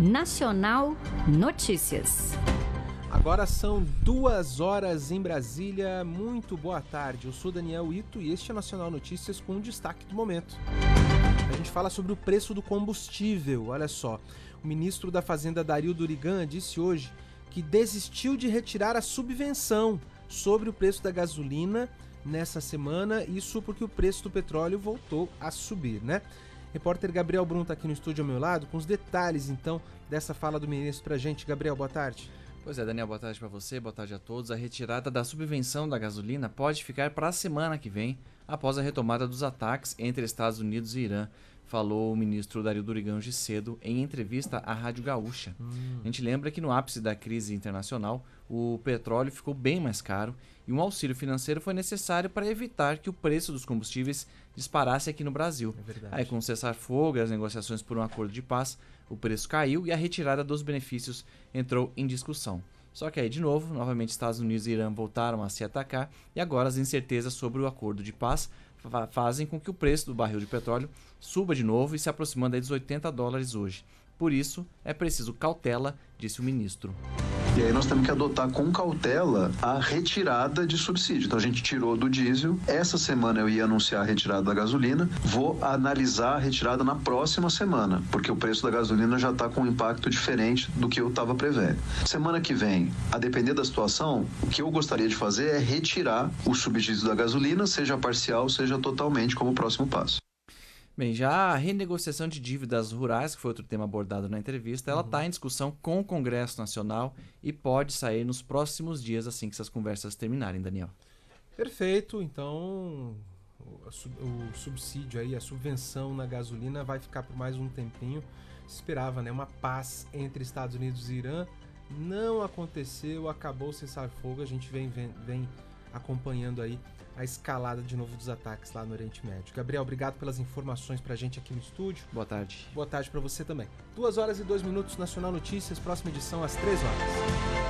Nacional Notícias. Agora são 2h em Brasília. Muito boa tarde. Eu sou Daniel Ito e este é Nacional Notícias com o destaque do momento. A gente fala sobre o preço do combustível. Olha só, o ministro da Fazenda, Dario Durigan, disse hoje que desistiu de retirar a subvenção sobre o preço da gasolina nessa semana. Isso porque o preço do petróleo voltou a subir, né? Repórter Gabriel Brum está aqui no estúdio ao meu lado com os detalhes, então, dessa fala do ministro pra gente. Gabriel, boa tarde. Pois é, Daniel, boa tarde para você, boa tarde a todos. A retirada da subvenção da gasolina pode ficar para a semana que vem, após a retomada dos ataques entre Estados Unidos e Irã, falou o ministro Dario Durigan hoje cedo em entrevista à Rádio Gaúcha. A gente lembra que no ápice da crise internacional, o petróleo ficou bem mais caro e um auxílio financeiro foi necessário para evitar que o preço dos combustíveis disparasse aqui no Brasil. É verdade. Aí, com o cessar-fogo e as negociações por um acordo de paz, o preço caiu e a retirada dos benefícios entrou em discussão. Só que aí, de novo, novamente Estados Unidos e Irã voltaram a se atacar e agora as incertezas sobre o acordo de paz fazem com que o preço do barril de petróleo suba de novo e se aproximando aí dos $80 hoje. Por isso, é preciso cautela, disse o ministro. E aí nós temos que adotar com cautela a retirada de subsídio. Então a gente tirou do diesel, essa semana eu ia anunciar a retirada da gasolina, vou analisar a retirada na próxima semana, porque o preço da gasolina já está com um impacto diferente do que eu estava prevendo. Semana que vem, a depender da situação, o que eu gostaria de fazer é retirar o subsídio da gasolina, seja parcial, seja totalmente, como próximo passo. Bem, já a renegociação de dívidas rurais, que foi outro tema abordado na entrevista, ela está em discussão com o Congresso Nacional e pode sair nos próximos dias, assim que essas conversas terminarem, Daniel. Perfeito, então o subsídio aí, a subvenção na gasolina vai ficar por mais um tempinho. Se esperava, né, uma paz entre Estados Unidos e Irã, não aconteceu, acabou o cessar-fogo, a gente vem acompanhando aí a escalada de novo dos ataques lá no Oriente Médio. Gabriel, obrigado pelas informações pra gente aqui no estúdio. Boa tarde. Boa tarde pra você também. 2h02, Nacional Notícias, próxima edição às 13h.